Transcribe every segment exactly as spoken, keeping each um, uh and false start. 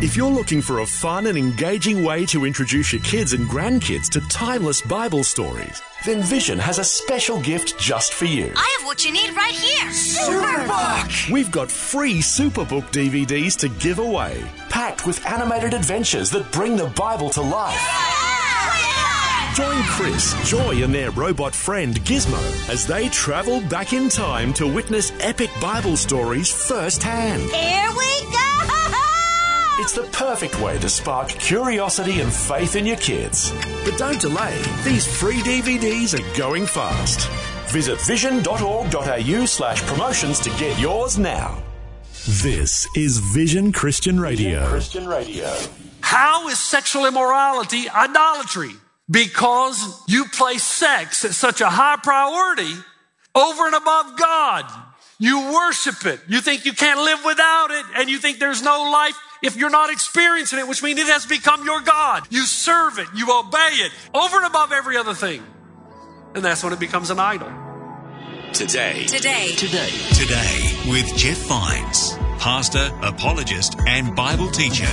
If you're looking for a fun and engaging way to introduce your kids and grandkids to timeless Bible stories, then Vision has a special gift just for you. I have what you need right here. Superbook! We've got free Superbook D V Ds to give away, packed with animated adventures that bring the Bible to life. Yeah! Join Chris, Joy and their robot friend Gizmo as they travel back in time to witness epic Bible stories firsthand. Here we go! It's the perfect way to spark curiosity and faith in your kids. But don't delay. These free D V Ds are going fast. Visit vision.org.au slash promotions to get yours now. This is Vision Christian Radio. Vision Christian Radio. How is sexual immorality idolatry? Because you place sex at such a high priority over and above God. You worship it. You think you can't live without it, and you think there's no life if you're not experiencing it, which means it has become your God. You serve it. You obey it over and above every other thing. And that's when it becomes an idol. Today. Today. Today. Today with Jeff Vines, pastor, apologist, and Bible teacher.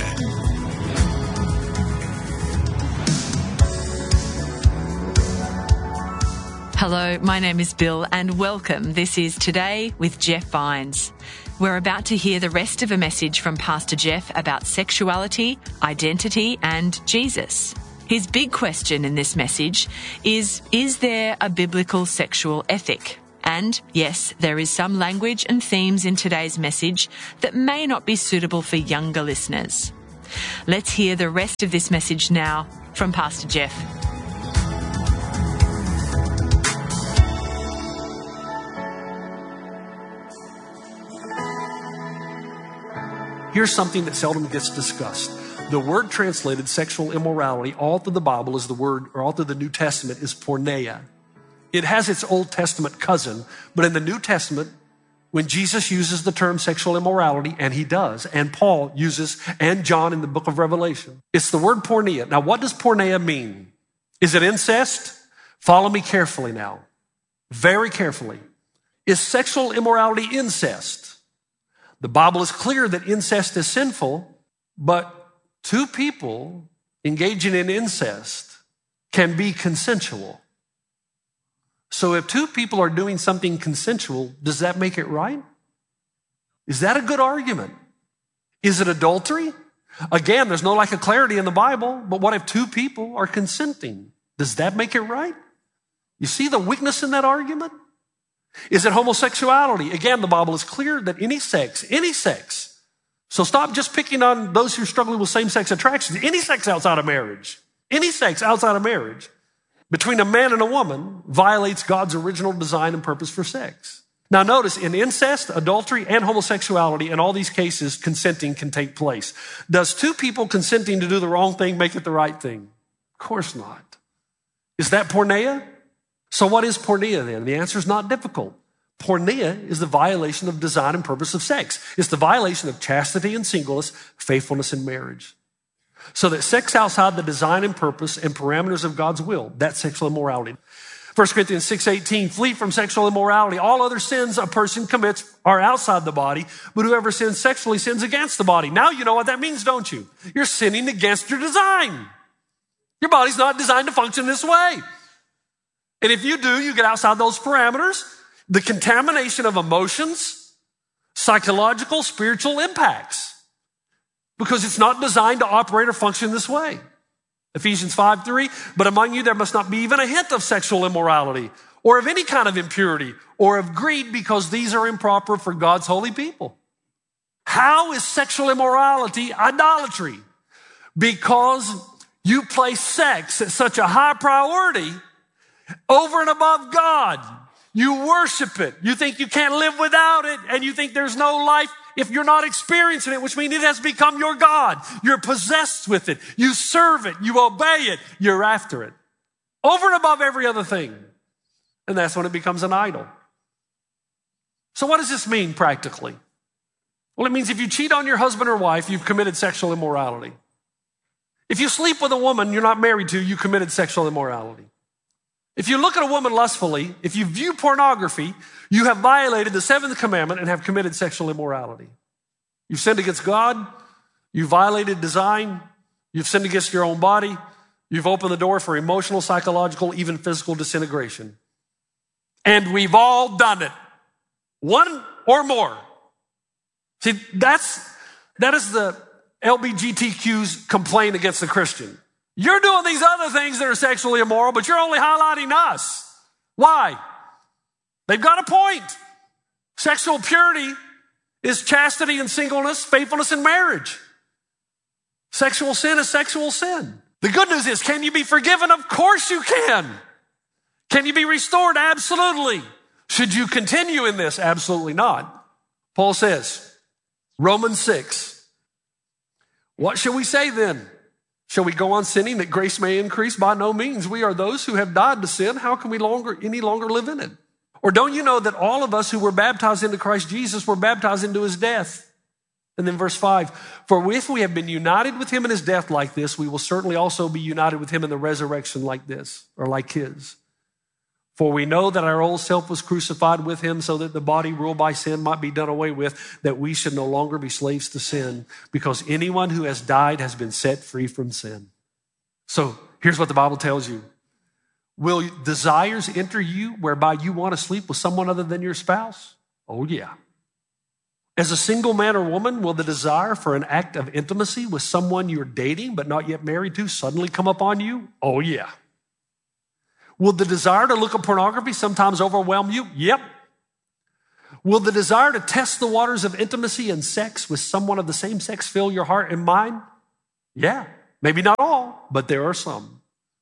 Hello, my name is Bill and welcome. This is Today with Jeff Vines. We're about to hear the rest of a message from Pastor Jeff about sexuality, identity, and Jesus. His big question in this message is, is there a biblical sexual ethic? And yes, there is some language and themes in today's message that may not be suitable for younger listeners. Let's hear the rest of this message now from Pastor Jeff. Here's something that seldom gets discussed. The word translated sexual immorality all through the Bible is the word, or all through the New Testament, is porneia. It has its Old Testament cousin, but in the New Testament, when Jesus uses the term sexual immorality, and he does, and Paul uses, and John in the book of Revelation, it's the word porneia. Now, what does porneia mean? Is it incest? Follow me carefully now. Very carefully. Is sexual immorality incest? The Bible is clear that incest is sinful, but two people engaging in incest can be consensual. So if two people are doing something consensual, does that make it right? Is that a good argument? Is it adultery? Again, there's no lack of clarity in the Bible, but what if two people are consenting? Does that make it right? You see the weakness in that argument? Is it homosexuality? Again, the Bible is clear that any sex, any sex. So stop just picking on those who are struggling with same-sex attractions. Any sex outside of marriage, any sex outside of marriage between a man and a woman violates God's original design and purpose for sex. Now notice, in incest, adultery, and homosexuality, in all these cases, consenting can take place. Does two people consenting to do the wrong thing make it the right thing? Of course not. Is that porneia? So what is porneia then? The answer is not difficult. Porneia is the violation of design and purpose of sex. It's the violation of chastity and singleness, faithfulness in marriage. So that sex outside the design and purpose and parameters of God's will, that's sexual immorality. First Corinthians six eighteen, flee from sexual immorality. All other sins a person commits are outside the body, but whoever sins sexually sins against the body. Now you know what that means, don't you? You're sinning against your design. Your body's not designed to function this way. And if you do, you get outside those parameters, the contamination of emotions, psychological, spiritual impacts, because it's not designed to operate or function this way. Ephesians five three, but among you there must not be even a hint of sexual immorality or of any kind of impurity or of greed, because these are improper for God's holy people. How is sexual immorality idolatry? Because you place sex at such a high priority over and above God. You worship it. You think you can't live without it, and you think there's no life if you're not experiencing it, which means it has become your God. You're possessed with it. You serve it. You obey it. You're after it. Over and above every other thing. And that's when it becomes an idol. So what does this mean practically? Well, it means if you cheat on your husband or wife, you've committed sexual immorality. If you sleep with a woman you're not married to, you committed sexual immorality. If you look at a woman lustfully, if you view pornography, you have violated the seventh commandment and have committed sexual immorality. You've sinned against God, You violated design. You've sinned against your own body. You've opened the door for emotional, psychological, even physical disintegration. And we've all done it. One or more. See, that's, that is the L G B T Q's complaint against the Christian. You're doing these other things that are sexually immoral, but you're only highlighting us. Why? They've got a point. Sexual purity is chastity and singleness, faithfulness in marriage. Sexual sin is sexual sin. The good news is, can you be forgiven? Of course you can. Can you be restored? Absolutely. Should you continue in this? Absolutely not. Paul says, Romans six, what shall we say then? Shall we go on sinning that grace may increase? By no means. We are those who have died to sin. How can we longer, any longer live in it? Or don't you know that all of us who were baptized into Christ Jesus were baptized into his death? And then verse five, for if we have been united with him in his death like this, we will certainly also be united with him in the resurrection like this, or like his. For we know that our old self was crucified with him so that the body ruled by sin might be done away with, that we should no longer be slaves to sin, because anyone who has died has been set free from sin. So here's what the Bible tells you. Will desires enter you whereby you want to sleep with someone other than your spouse? Oh, yeah. As a single man or woman, will the desire for an act of intimacy with someone you're dating but not yet married to suddenly come upon you? Oh, yeah. Will the desire to look at pornography sometimes overwhelm you? Yep. Will the desire to test the waters of intimacy and sex with someone of the same sex fill your heart and mind? Yeah. Maybe not all, but there are some.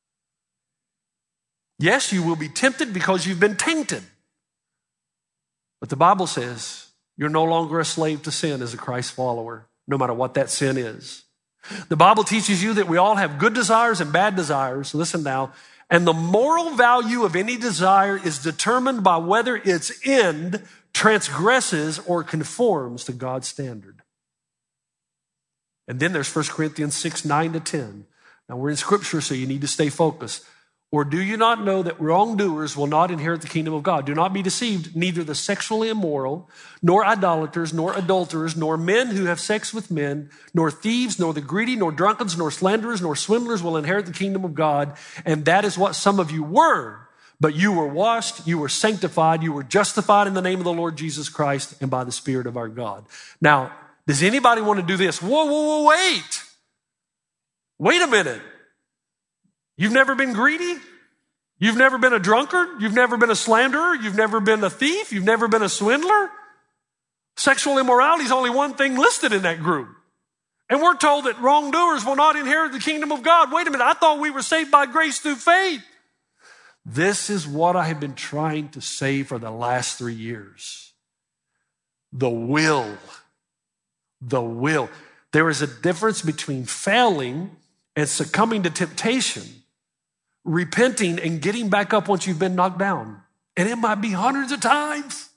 Yes, you will be tempted because you've been tainted. But the Bible says you're no longer a slave to sin as a Christ follower, no matter what that sin is. The Bible teaches you that we all have good desires and bad desires. Listen now. And the moral value of any desire is determined by whether its end transgresses or conforms to God's standard. And then there's First Corinthians six, nine to ten. Now we're in scripture, so you need to stay focused. Or do you not know that wrongdoers will not inherit the kingdom of God? Do not be deceived. Neither the sexually immoral, nor idolaters, nor adulterers, nor men who have sex with men, nor thieves, nor the greedy, nor drunkards, nor slanderers, nor swindlers will inherit the kingdom of God. And that is what some of you were. But you were washed, you were sanctified, you were justified in the name of the Lord Jesus Christ and by the Spirit of our God. Now, does anybody want to do this? Whoa, whoa, whoa, wait. Wait a minute. You've never been greedy? You've never been a drunkard? You've never been a slanderer? You've never been a thief? You've never been a swindler? Sexual immorality is only one thing listed in that group. And we're told that wrongdoers will not inherit the kingdom of God. Wait a minute, I thought we were saved by grace through faith. This is what I have been trying to say for the last three years. The will. The will. There is a difference between failing and succumbing to temptation, repenting and getting back up once you've been knocked down. And it might be hundreds of times.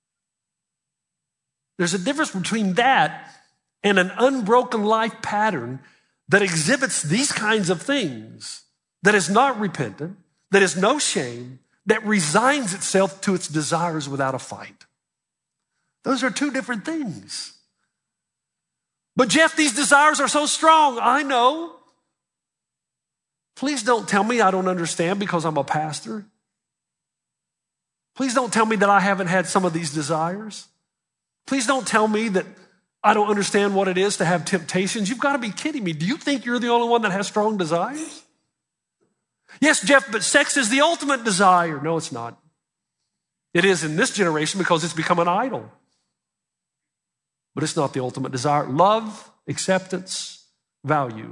There's a difference between that and an unbroken life pattern that exhibits these kinds of things, that is not repentant, that is no shame, that resigns itself to its desires without a fight. Those are two different things. But Jeff, these desires are so strong. I know. Please don't tell me I don't understand because I'm a pastor. Please don't tell me that I haven't had some of these desires. Please don't tell me that I don't understand what it is to have temptations. You've got to be kidding me. Do you think you're the only one that has strong desires? Yes, Jeff, but sex is the ultimate desire. No, it's not. It is in this generation because it's become an idol. But it's not the ultimate desire. Love, acceptance, value.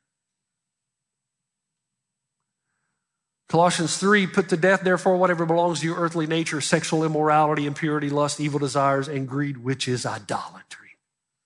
Colossians three, put to death, therefore, whatever belongs to your earthly nature, sexual immorality, impurity, lust, evil desires, and greed, which is idolatry.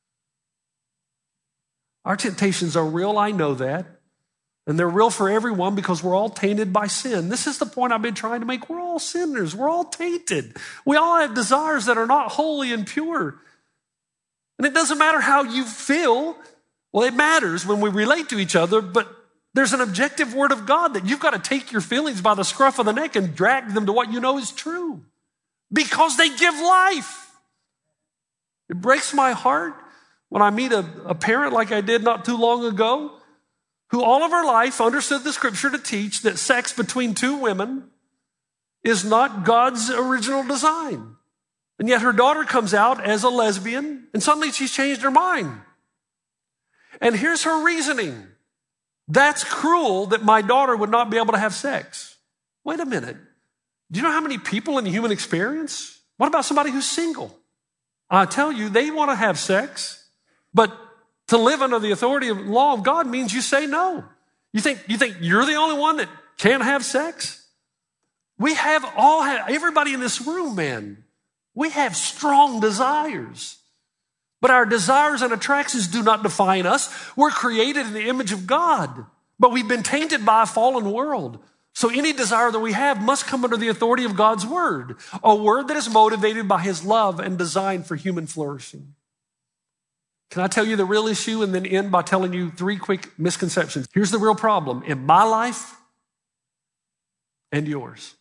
Our temptations are real, I know that. And they're real for everyone because we're all tainted by sin. This is the point I've been trying to make. We're all sinners. We're all tainted. We all have desires that are not holy and pure. And it doesn't matter how you feel. Well, it matters when we relate to each other, but there's an objective word of God that you've got to take your feelings by the scruff of the neck and drag them to what you know is true because they give life. It breaks my heart when I meet a, a parent like I did not too long ago, who all of her life understood the scripture to teach that sex between two women is not God's original design. And yet her daughter comes out as a lesbian, and suddenly she's changed her mind. And here's her reasoning. That's cruel that my daughter would not be able to have sex. Wait a minute. Do you know how many people in the human experience? What about somebody who's single? I tell you, they want to have sex, but to live under the authority of the law of God means you say no. You think, you think you're the only one that can't have sex? We have all, have, everybody in this room, man, we have strong desires. But our desires and attractions do not define us. We're created in the image of God, but we've been tainted by a fallen world. So any desire that we have must come under the authority of God's word, a word that is motivated by his love and designed for human flourishing. Can I tell you the real issue and then end by telling you three quick misconceptions? Here's the real problem in my life and yours.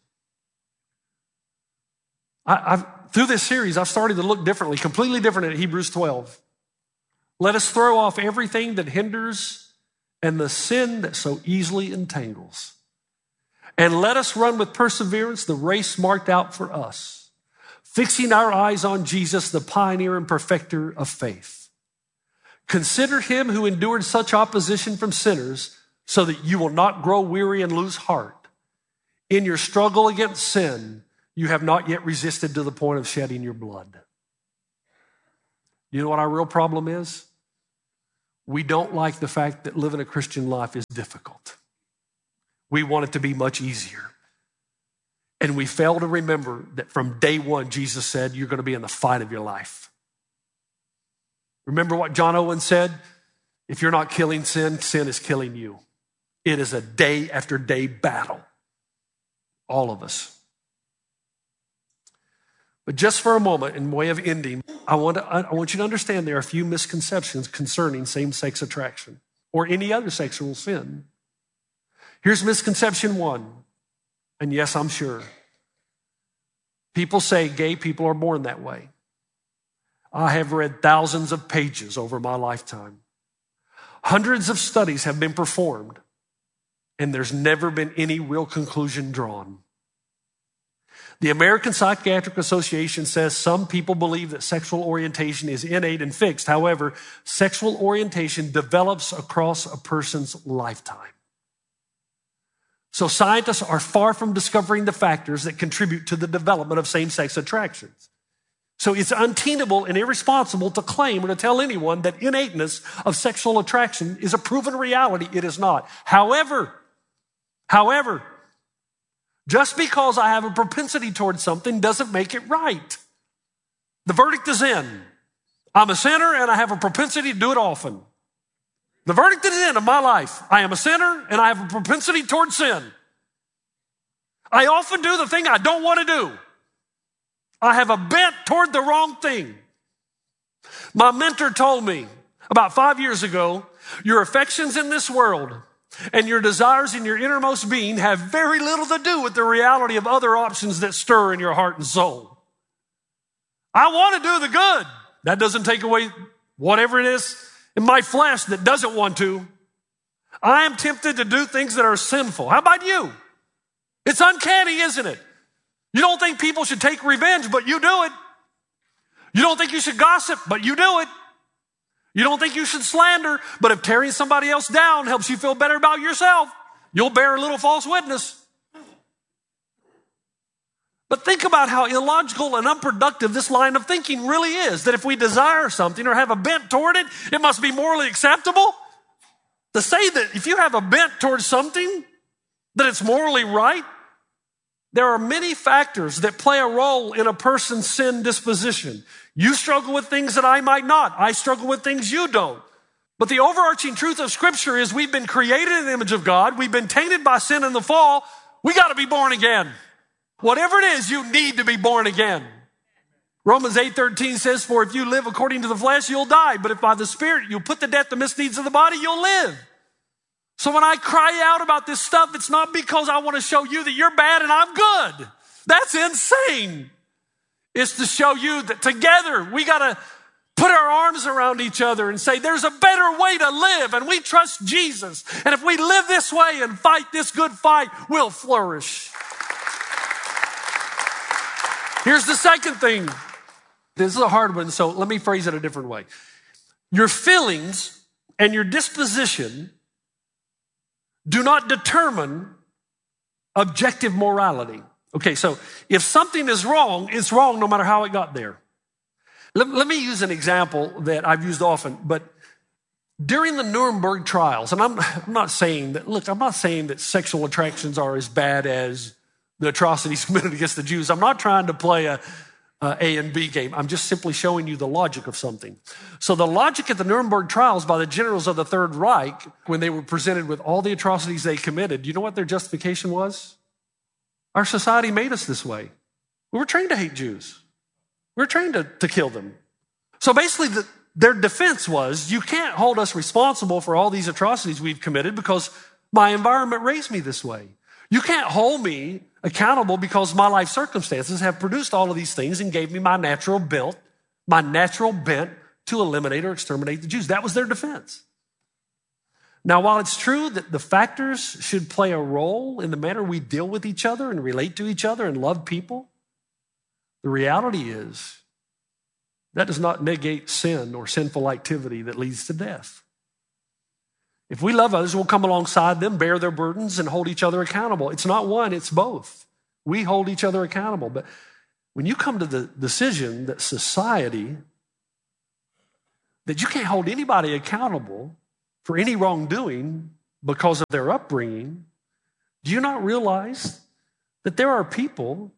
I, I've, through this series, I've started to look differently, completely different at Hebrews twelve. Let us throw off everything that hinders and the sin that so easily entangles. And let us run with perseverance the race marked out for us, fixing our eyes on Jesus, the pioneer and perfecter of faith. Consider him who endured such opposition from sinners so that you will not grow weary and lose heart. In your struggle against sin, you have not yet resisted to the point of shedding your blood. You know what our real problem is? We don't like the fact that living a Christian life is difficult. We want it to be much easier. And we fail to remember that from day one, Jesus said, you're going to be in the fight of your life. Remember what John Owen said? If you're not killing sin, sin is killing you. It is a day after day battle. All of us. But just for a moment, in way of ending, I want, to, I want you to understand there are a few misconceptions concerning same-sex attraction or any other sexual sin. Here's misconception one. And yes, I'm sure. People say gay people are born that way. I have read thousands of pages over my lifetime. Hundreds of studies have been performed, and there's never been any real conclusion drawn. The American Psychiatric Association says some people believe that sexual orientation is innate and fixed. However, sexual orientation develops across a person's lifetime. So scientists are far from discovering the factors that contribute to the development of same-sex attractions. So it's untenable and irresponsible to claim or to tell anyone that innateness of sexual attraction is a proven reality. It is not. However, however, just because I have a propensity towards something doesn't make it right. The verdict is in. I'm a sinner and I have a propensity to do it often. The verdict is in of my life. I am a sinner and I have a propensity towards sin. I often do the thing I don't want to do. I have a bent toward the wrong thing. My mentor told me about five years ago, your affections in this world and your desires in your innermost being have very little to do with the reality of other options that stir in your heart and soul. I want to do the good. That doesn't take away whatever it is in my flesh that doesn't want to. I am tempted to do things that are sinful. How about you? It's uncanny, isn't it? You don't think people should take revenge, but you do it. You don't think you should gossip, but you do it. You don't think you should slander, but if tearing somebody else down helps you feel better about yourself, you'll bear a little false witness. But think about how illogical and unproductive this line of thinking really is, that if we desire something or have a bent toward it, it must be morally acceptable. To say that if you have a bent towards something, that it's morally right. There are many factors that play a role in a person's sin disposition. You struggle with things that I might not. I struggle with things you don't. But the overarching truth of Scripture is we've been created in the image of God. We've been tainted by sin in the fall. We got to be born again. Whatever it is, you need to be born again. Romans eight thirteen says, for if you live according to the flesh, you'll die. But if by the Spirit you put to death the misdeeds of the body, you'll live. So when I cry out about this stuff, it's not because I want to show you that you're bad and I'm good. That's insane. It's to show you that together we got to put our arms around each other and say, there's a better way to live, and we trust Jesus. And if we live this way and fight this good fight, we'll flourish. Here's the second thing. This is a hard one, so let me phrase it a different way. Your feelings and your disposition do not determine objective morality. Okay, so if something is wrong, it's wrong no matter how it got there. Let, let me use an example that I've used often, but during the Nuremberg trials, and I'm, I'm not saying that, look, I'm not saying that sexual attractions are as bad as the atrocities committed against the Jews. I'm not trying to play a, a A and B game. I'm just simply showing you the logic of something. So the logic at the Nuremberg trials by the generals of the Third Reich, when they were presented with all the atrocities they committed, you know what their justification was? Our society made us this way. We were trained to hate Jews. We were trained to, to kill them. So basically, the, their defense was, you can't hold us responsible for all these atrocities we've committed because my environment raised me this way. You can't hold me accountable because my life circumstances have produced all of these things and gave me my natural built, my natural bent to eliminate or exterminate the Jews. That was their defense. Now, while it's true that the factors should play a role in the manner we deal with each other and relate to each other and love people, the reality is that does not negate sin or sinful activity that leads to death. If we love others, we'll come alongside them, bear their burdens, and hold each other accountable. It's not one, it's both. We hold each other accountable. But when you come to the decision that society, that you can't hold anybody accountable for any wrongdoing because of their upbringing, do you not realize that there are people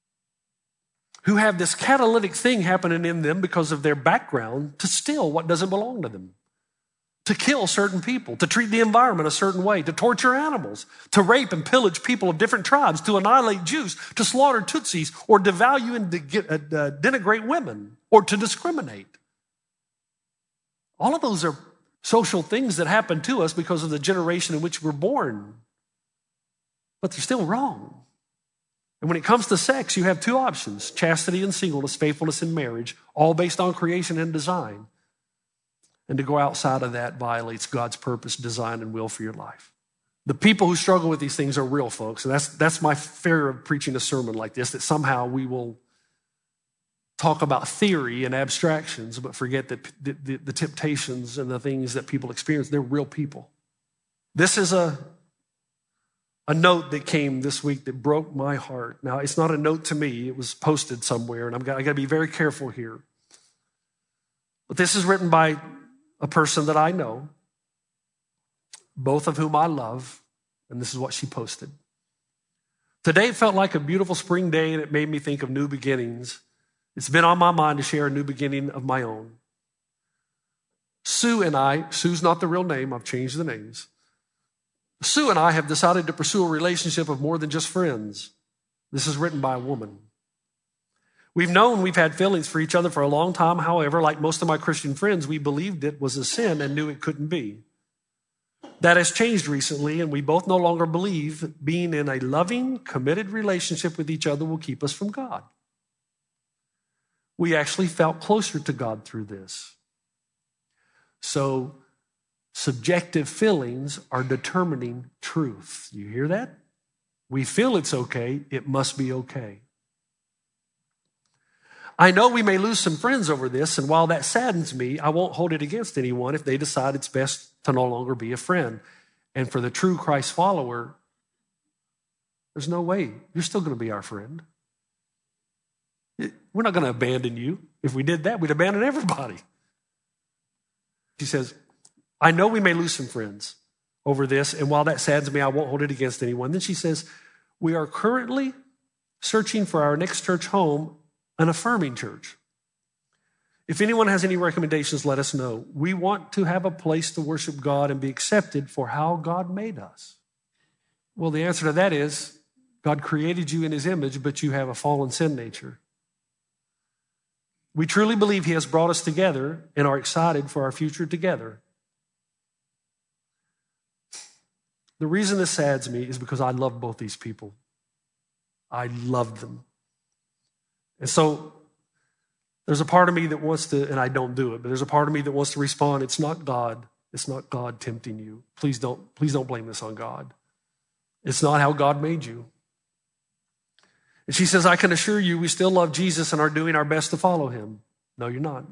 who have this catalytic thing happening in them because of their background to steal what doesn't belong to them, to kill certain people, to treat the environment a certain way, to torture animals, to rape and pillage people of different tribes, to annihilate Jews, to slaughter Tutsis, or devalue and denigrate women, or to discriminate. All of those are social things that happen to us because of the generation in which we're born. But they're still wrong. And when it comes to sex, you have two options: chastity and singleness, faithfulness and marriage, all based on creation and design. And to go outside of that violates God's purpose, design, and will for your life. The people who struggle with these things are real folks. And that's, that's my fear of preaching a sermon like this, that somehow we will talk about theory and abstractions, but forget that the, the, the temptations and the things that people experience, they're real people. This is a, a note that came this week that broke my heart. Now, it's not a note to me. It was posted somewhere, and I'm, I got to be very careful here. But this is written by a person that I know, both of whom I love, and this is what she posted. Today it felt like a beautiful spring day, and it made me think of new beginnings. It's been on my mind to share a new beginning of my own. Sue and I, Sue's not the real name, I've changed the names. Sue and I have decided to pursue a relationship of more than just friends. This is written by a woman. We've known we've had feelings for each other for a long time. However, like most of my Christian friends, we believed it was a sin and knew it couldn't be. That has changed recently, and we both no longer believe being in a loving, committed relationship with each other will keep us from God. We actually felt closer to God through this. So, subjective feelings are determining truth. You hear that? We feel it's okay, it must be okay. I know we may lose some friends over this, and while that saddens me, I won't hold it against anyone if they decide it's best to no longer be a friend. And for the true Christ follower, there's no way. You're still going to be our friend. We're not going to abandon you. If we did that, we'd abandon everybody. She says, I know we may lose some friends over this, and while that saddens me, I won't hold it against anyone. Then she says, we are currently searching for our next church home, an affirming church. If anyone has any recommendations, let us know. We want to have a place to worship God and be accepted for how God made us. Well, the answer to that is God created you in his image, but you have a fallen sin nature. We truly believe he has brought us together and are excited for our future together. The reason this saddens me is because I love both these people. I love them. And so There's a part of me that wants to, and I don't do it, but there's a part of me that wants to respond, it's not God. It's not God tempting you. Please don't, please don't blame this on God. It's not how God made you. And she says, I can assure you we still love Jesus and are doing our best to follow him. No, you're not.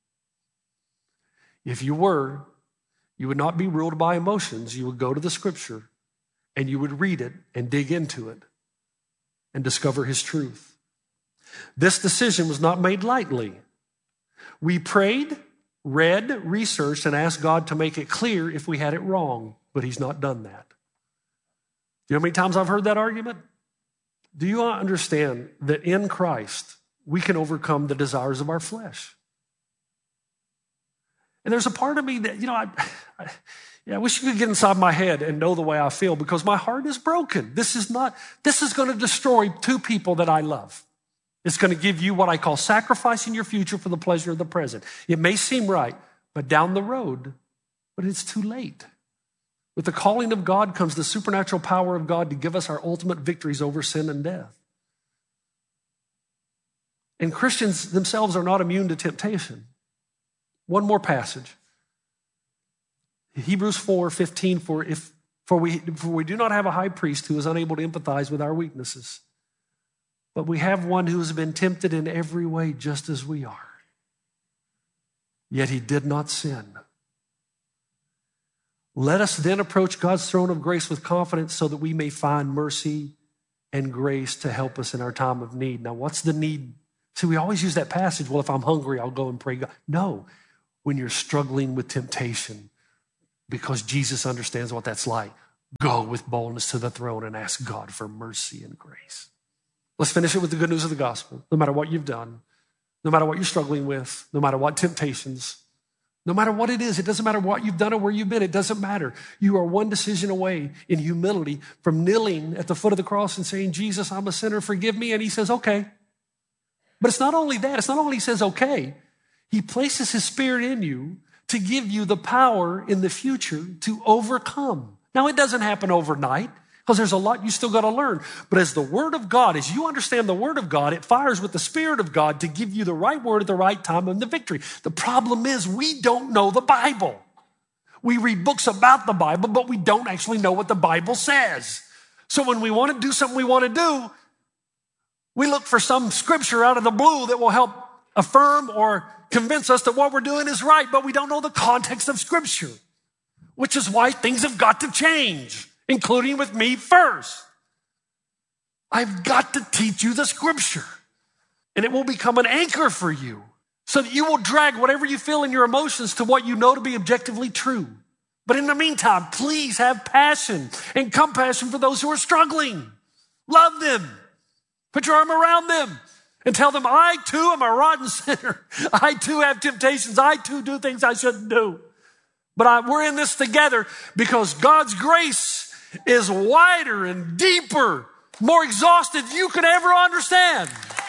If you were, you would not be ruled by emotions. You would go to the scripture and you would read it and dig into it and discover his truth. This decision was not made lightly. We prayed, read, researched, and asked God to make it clear if we had it wrong, but he's not done that. Do you know how many times I've heard that argument? Do you understand that in Christ, we can overcome the desires of our flesh? And there's a part of me that, you know, I, I, yeah, I wish you could get inside my head and know the way I feel, because my heart is broken. This is not, this is going to destroy two people that I love. It's going to give you what I call sacrificing your future for the pleasure of the present. It may seem right, but down the road, but it's too late. With the calling of God comes the supernatural power of God to give us our ultimate victories over sin and death. And Christians themselves are not immune to temptation. One more passage. Hebrews four fifteen, for if for we for we do not have a high priest who is unable to empathize with our weaknesses, but we have one who has been tempted in every way just as we are. Yet he did not sin. Let us then approach God's throne of grace with confidence so that we may find mercy and grace to help us in our time of need. Now, what's the need? See, we always use that passage, well, if I'm hungry, I'll go and pray God. No, when you're struggling with temptation, because Jesus understands what that's like, go with boldness to the throne and ask God for mercy and grace. Let's finish it with the good news of the gospel. No matter what you've done, no matter what you're struggling with, no matter what temptations, no matter what it is, it doesn't matter what you've done or where you've been, it doesn't matter. You are one decision away in humility from kneeling at the foot of the cross and saying, Jesus, I'm a sinner, forgive me. And he says, okay. But it's not only that. It's not only he says, okay. He places his spirit in you to give you the power in the future to overcome. Now, it doesn't happen overnight, because there's a lot you still got to learn. But as the word of God, as you understand the word of God, it fires with the Spirit of God to give you the right word at the right time and the victory. The problem is we don't know the Bible. We read books about the Bible, but we don't actually know what the Bible says. So when we want to do something we want to do, we look for some scripture out of the blue that will help affirm or convince us that what we're doing is right, but we don't know the context of scripture, which is why things have got to change, including with me first. I've got to teach you the scripture, and it will become an anchor for you so that you will drag whatever you feel in your emotions to what you know to be objectively true. But in the meantime, please have passion and compassion for those who are struggling. Love them. Put your arm around them and tell them, I too am a rotten sinner. I too have temptations. I too do things I shouldn't do. But I, we're in this together because God's grace is wider and deeper, more exhaustive than you could ever understand.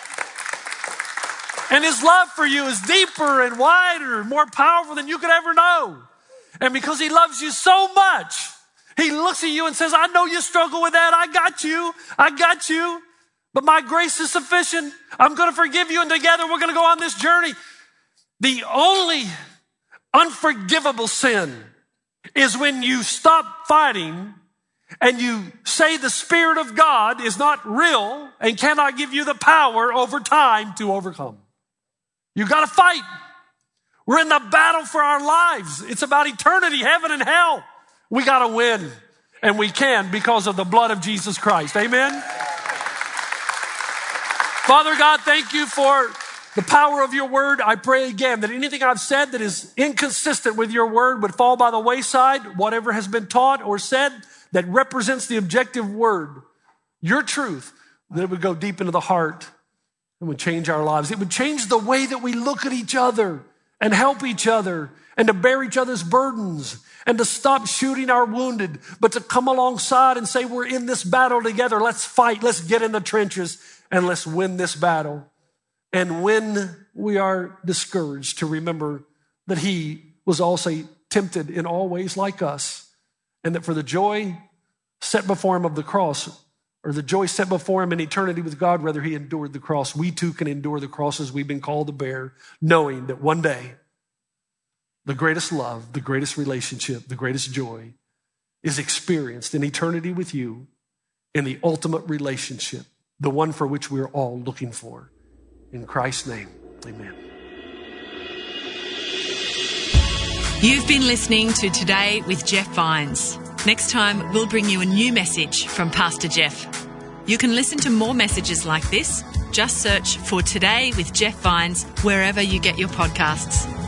And his love for you is deeper and wider, more powerful than you could ever know. And because he loves you so much, he looks at you and says, I know you struggle with that. I got you. I got you. But my grace is sufficient. I'm going to forgive you. And together we're going to go on this journey. The only unforgivable sin is when you stop fighting and you say the Spirit of God is not real and cannot give you the power over time to overcome. You got to fight. We're in the battle for our lives. It's about eternity, heaven and hell. We got to win, and we can because of the blood of Jesus Christ. Amen. Father God, thank you for the power of your word. I pray again that anything I've said that is inconsistent with your word would fall by the wayside. Whatever has been taught or said that represents the objective word, your truth, that it would go deep into the heart and would change our lives. It would change the way that we look at each other and help each other and to bear each other's burdens and to stop shooting our wounded, but to come alongside and say, we're in this battle together. Let's fight. Let's get in the trenches and let's win this battle. And when we are discouraged, to remember that he was also tempted in all ways like us, and that for the joy set before him of the cross, or the joy set before him in eternity with God, whether he endured the cross. We too can endure the crosses we've been called to bear, knowing that one day the greatest love, the greatest relationship, the greatest joy is experienced in eternity with you in the ultimate relationship, the one for which we're all looking for. In Christ's name, amen. You've been listening to Today with Jeff Vines. Next time, we'll bring you a new message from Pastor Jeff. You can listen to more messages like this. Just search for Today with Jeff Vines wherever you get your podcasts.